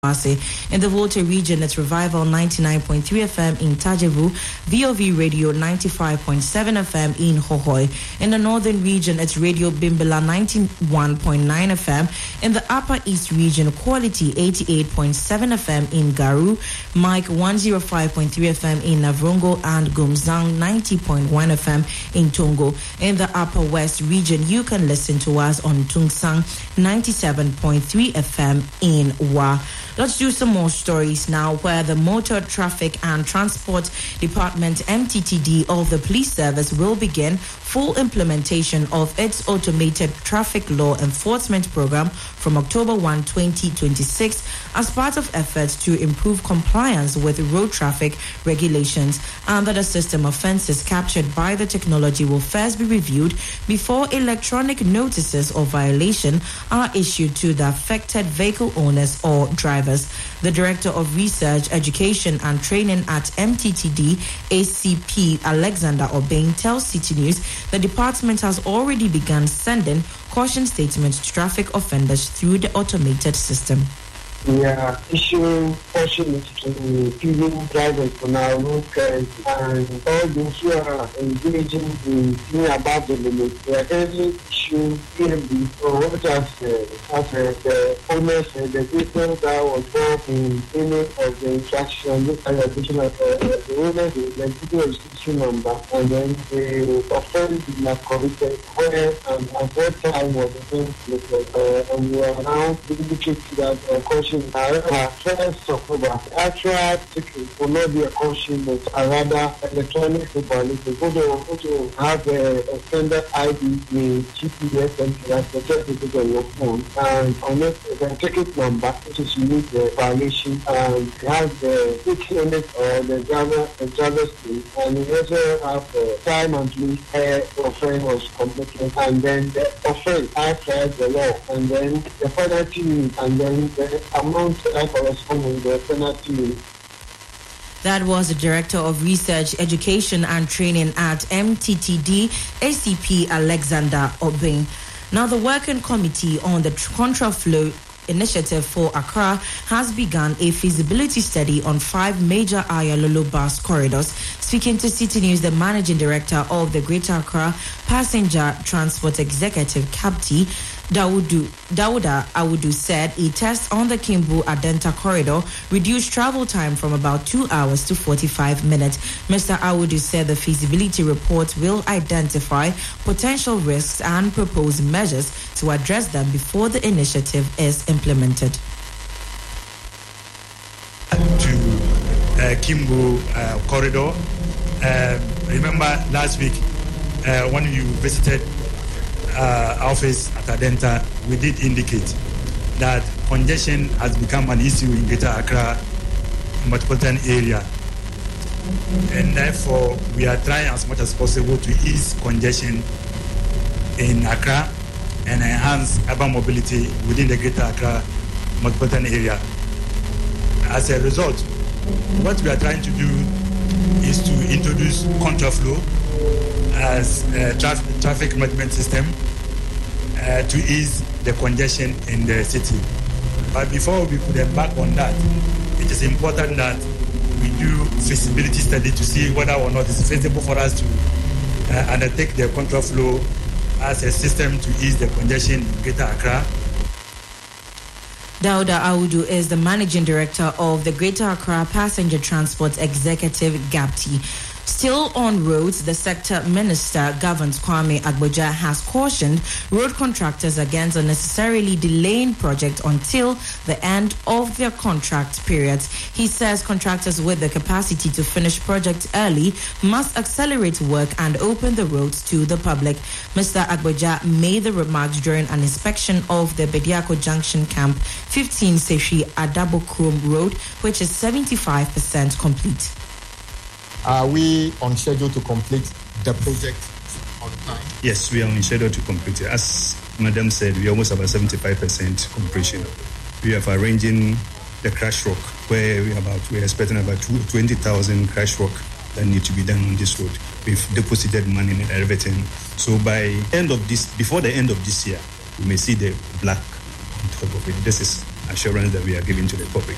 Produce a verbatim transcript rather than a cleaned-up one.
In the Volta region, it's Revival ninety-nine point three F M in Tajevu, V O V Radio ninety-five point seven F M in Hohoi. In the northern region, it's Radio Bimbala ninety-one point nine F M. In the upper east region, Quality eighty-eight point seven F M in Garu, Mike one oh five point three F M in Navrongo, and Gumzang ninety point one F M in Tongo. In the upper west region, you can listen to us on Tungsang ninety-seven point three F M in Wa. Let's do some more stories now, where the Motor Traffic and Transport Department M T T D of the Police Service will begin full implementation of its automated traffic law enforcement program from October first, twenty twenty-six as part of efforts to improve compliance with road traffic regulations. Under the system, offences captured by the technology will first be reviewed before electronic notices of violation are issued to the affected vehicle owners or drivers. The Director of Research, Education and Training at M T T D, A C P Alexander Obeng, tells City News the department has already begun sending caution statements to traffic offenders through the automated system. We are issuing caution to feeding drivers on our road currently, and all those who are engaging in being above the limit. We are currently issuing P M B or what as, uh, as uh, the owners and the people that was involved in any of the infraction, this kind of addition of uh, the owners, the identity registration number, and then the offense is not committed, where and at what time was the thing committed. Uh, and we are now indicating that uh, caution. However, first of October, actual ticket will not be a caution, but a rather electronic evaluation. Go to have a extended I D with G P S and that's the ticket on your phone. And on it, the ticket number, which is unique the violation, and it has the ticket in it or the driver, the driver's name, and you also have the time and place where the offense was completed, and then the offense outside the law, and then the penalty, and then the amount that corresponds with the penalty. That was the Director of Research, Education and Training at M T T D, A C P Alexander Obeng. Now, the Working Committee on the Contraflow Initiative for Accra has begun a feasibility study on five major Ayalolo bus corridors. Speaking to City News, the Managing Director of the Greater Accra Passenger Transport Executive, Capti Dawudu, Dawuda Awudu, said a test on the Kimbu Adenta corridor reduced travel time from about two hours to forty-five minutes. Mister Awudu said the feasibility report will identify potential risks and propose measures to address them before the initiative is implemented. To uh, Kimbu uh, corridor, uh, remember last week uh, when you visited Uh, office at Adenta, we did indicate that congestion has become an issue in Greater Accra metropolitan area, and therefore we are trying as much as possible to ease congestion in Accra and enhance urban mobility within the Greater Accra metropolitan area. As a result, what we are trying to do is to introduce contraflow as a traf- traffic management system uh, to ease the congestion in the city. But before we could embark on that, it is important that we do feasibility study to see whether or not it's feasible for us to uh, undertake the contraflow as a system to ease the congestion in Greater Accra. Dauda Audu is the Managing Director of the Greater Accra Passenger Transport Executive, GAPTI. Still on roads, the sector minister, Governor Kwame Agboja, has cautioned road contractors against unnecessarily delaying projects until the end of their contract periods. He says contractors with the capacity to finish projects early must accelerate work and open the roads to the public. Mister Agboja made the remarks during an inspection of the Bediako Junction Camp fifteen Seshi Adabo Krum Road, which is seventy-five percent complete. Are we on schedule to complete the project on time? Yes, we are on schedule to complete it. As Madam said, we are almost about seventy-five percent completion. We have arranging the crash rock, where we about we're expecting about twenty thousand crash rock that need to be done on this road. We've deposited money and everything. So by end of this, before the end of this year, we may see the black on top of it. This is assurance that we are giving to the public.